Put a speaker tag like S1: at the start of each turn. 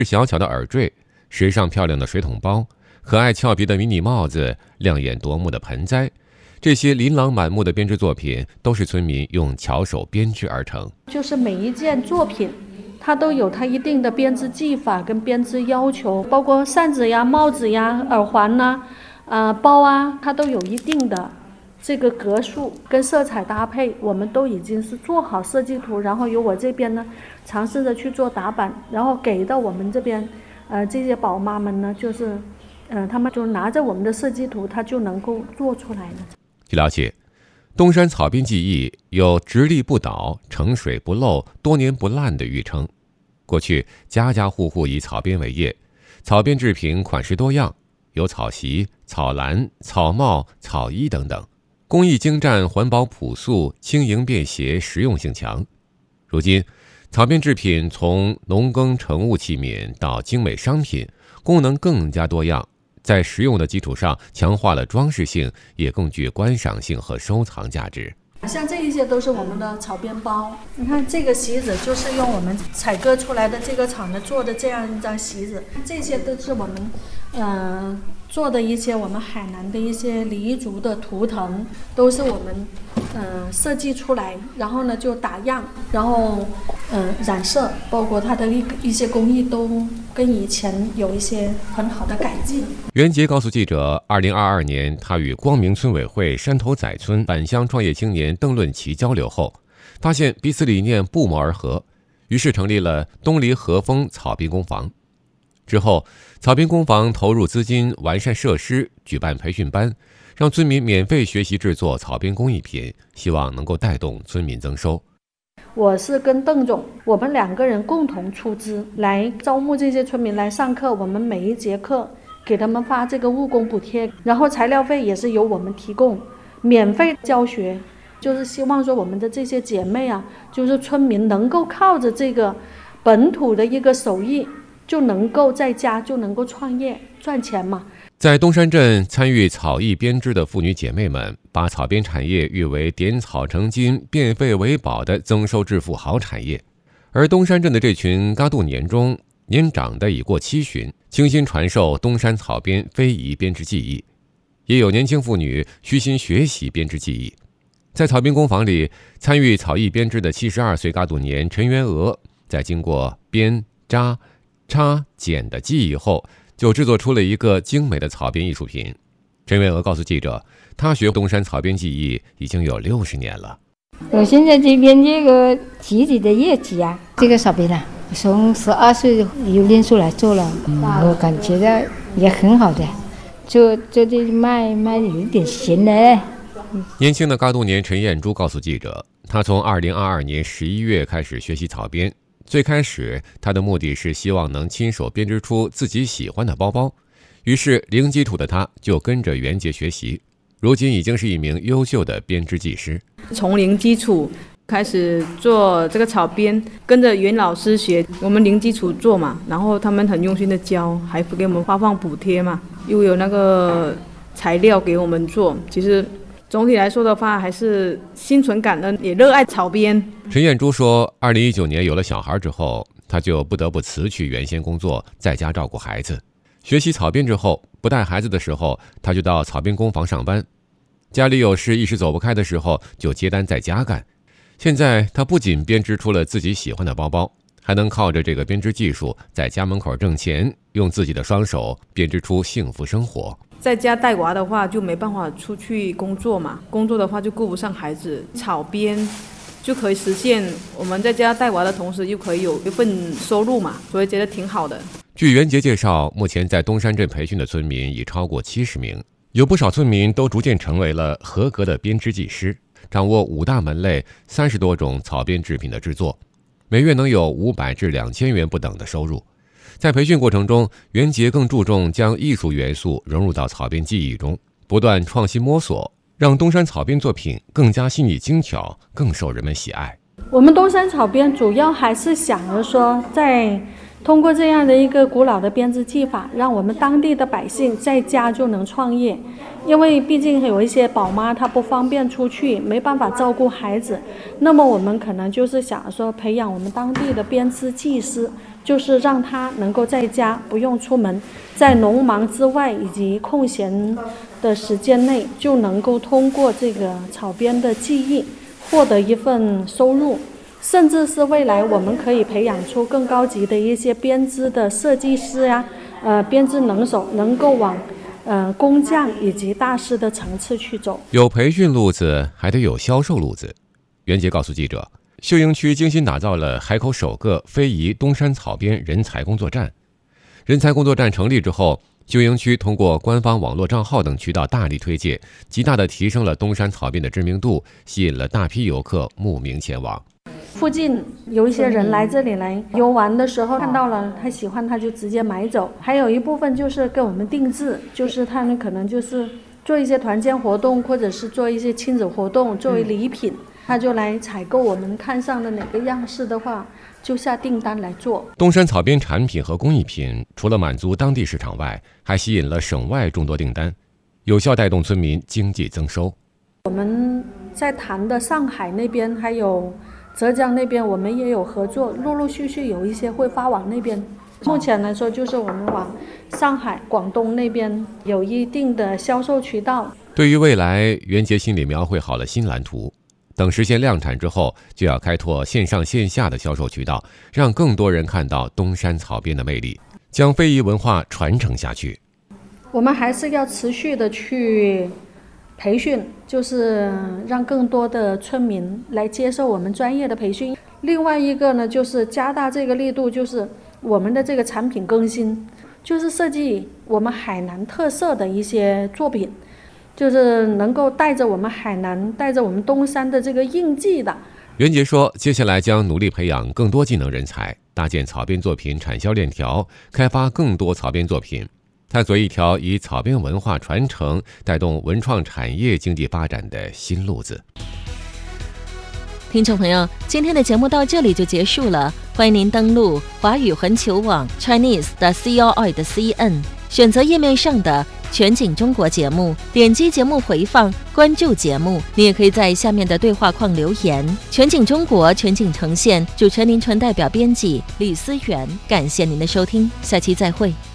S1: 小巧的耳坠、时尚漂亮的水桶包、可爱俏皮的迷你帽子、亮眼夺目的盆栽，这些琳琅满目的编织作品都是村民用巧手编织而成。
S2: 就是每一件作品它都有它一定的编织技法跟编织要求，包括扇子呀、帽子呀、耳环呐、包啊，它都有一定的这个格数跟色彩搭配，我们都已经是做好设计图，然后由我这边呢尝试着去做打版，然后给到我们这边这些宝妈们呢，就是他们就拿着我们的设计图，它就能够做出来了。
S1: 据了解，东山草编技艺有直立不倒、盛水不漏、多年不烂的誉称。过去家家户户以草编为业，草编制品款式多样，有草席、草篮、草帽、草衣等等，工艺精湛，环保朴素，轻盈便携，实用性强。如今，草编制品从农耕成物器皿到精美商品，功能更加多样，在实用的基础上强化了装饰性，也更具观赏性和收藏价值。
S2: 像这一些都是我们的草编包，你看这个席子就是用我们采割出来的这个厂的做的这样一张席子，这些都是我们做的一些我们海南的一些黎族的图腾，都是我们设计出来，然后呢就打样，然后染色，包括它的一些工艺都跟以前有一些很好的改进。
S1: 袁杰告诉记者，2022年他与光明村委会山头仔村返乡创业青年邓论奇交流后，发现彼此理念不谋而合，于是成立了东篱和风草编工坊。之后，草编工坊投入资金完善设施，举办培训班，让村民免费学习制作草编工艺品，希望能够带动村民增收。
S2: 我是跟邓总，我们2个人共同出资来招募这些村民来上课，我们每一节课给他们发这个务工补贴，然后材料费也是由我们提供，免费教学，就是希望说我们的这些姐妹啊，就是村民能够靠着这个本土的一个手艺，就能够在家就能够创业赚钱嘛。
S1: 在东山镇参与草艺编织的妇女姐妹们，把草编产业誉为点草成金、变废为宝的增收致富好产业。而东山镇的这群嘎杜年中，年长的已过70，倾心传授东山草编非遗编织技艺，也有年轻妇女虚心学习编织技艺。在草编工坊里，参与草艺编织的72岁嘎杜年陈元娥，在经过编、扎、插、剪的技艺后，就制作出了一个精美的草编艺术品。陈元娥告诉记者，她学东山草编技艺已经有60年了。
S3: 我现在这边这个集体的业绩啊，这个草编啊，从12岁就练出来做了，我感觉到也很好的，就这卖有点闲了。
S1: 年轻的嘎杜年陈艳珠告诉记者，她从2022年11月开始学习草编。最开始，他的目的是希望能亲手编织出自己喜欢的包包，于是零基础的他就跟着袁杰学习，如今已经是一名优秀的编织技师。
S4: 从零基础开始做这个草编，跟着袁老师学，我们零基础做嘛，然后他们很用心的教，还给我们发放补贴嘛，又有那个材料给我们做。其实总体来说的话，还是心存感恩，也热爱草编。
S1: 陈艳珠说，2019年有了小孩之后，她就不得不辞去原先工作，在家照顾孩子。学习草编之后，不带孩子的时候，她就到草编工坊上班。家里有事一时走不开的时候，就接单在家干。现在她不仅编织出了自己喜欢的包包，还能靠着这个编织技术在家门口挣钱，用自己的双手编织出幸福生活。
S4: 在家带娃的话就没办法出去工作嘛，工作的话就顾不上孩子，草编就可以实现我们在家带娃的同时又可以有一份收入嘛，所以觉得挺好的。
S1: 据袁杰介绍，目前在东山镇培训的村民已超过70名，有不少村民都逐渐成为了合格的编织技师，掌握5大门类30多种草编制品的制作，每月能有500至2000元不等的收入。在培训过程中，袁杰更注重将艺术元素融入到草编技艺中，不断创新摸索，让东山草编作品更加细腻精巧，更受人们喜爱。
S2: 我们东山草编主要还是想着说，通过这样的一个古老的编织技法，让我们当地的百姓在家就能创业。因为毕竟有一些宝妈她不方便出去，没办法照顾孩子，那么我们可能就是想说培养我们当地的编织技师， 就是让他能够在家不用出门，在农忙之外以及空闲的时间内，就能够通过这个草编的技艺获得一份收入，甚至是未来我们可以培养出更高级的一些编织的设计师呀，编织能手，能够往工匠以及大师的层次去走。
S1: 有培训路子，还得有销售路子。袁杰告诉记者，秀英区精心打造了海口首个非遗东山草编人才工作站。人才工作站成立之后，秀英区通过官方网络账号等渠道大力推介，极大地提升了东山草编的知名度，吸引了大批游客慕名前往。
S2: 附近有一些人来这里来游玩的时候，看到了他喜欢，他就直接买走。还有一部分就是跟我们定制，就是他们可能就是做一些团建活动，或者是做一些亲子活动作为礼品，他就来采购我们看上的哪个样式的话，就下订单来做。
S1: 东山草编产品和工艺品除了满足当地市场外，还吸引了省外众多订单，有效带动村民经济增收。
S2: 我们在谈的上海那边还有浙江那边，我们也有合作，陆陆续续有一些会发往那边。目前来说，就是我们往上海、广东那边有一定的销售渠道。
S1: 对于未来，袁杰心里描绘好了新蓝图。等实现量产之后，就要开拓线上线下的销售渠道，让更多人看到东山草编的魅力，将非遗文化传承下去。
S2: 我们还是要持续的去培训，就是让更多的村民来接受我们专业的培训。另外一个呢，就是加大这个力度，就是我们的这个产品更新，就是设计我们海南特色的一些作品，就是能够带着我们海南、带着我们东山的这个印记的。
S1: 袁杰说，接下来将努力培养更多技能人才，搭建草编作品产销链条，开发更多草编作品，探索一条以草编文化传承带动文创产业经济发展的新路子。
S5: 听众朋友，今天的节目到这里就结束了，欢迎您登录华语环球网 Chinese.CRI.CN， 选择页面上的全景中国节目，点击节目回放，关注节目。你也可以在下面的对话框留言。全景中国，全景呈现，主持人您纯代表编辑李思源，感谢您的收听，下期再会。